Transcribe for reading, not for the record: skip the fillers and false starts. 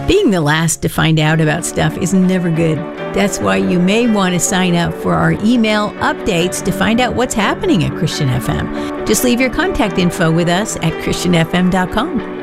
Being the last to find out about stuff is never good. That's why you may want to sign up for our email updates to find out what's happening at Christian FM. Just leave your contact info with us at christianfm.com.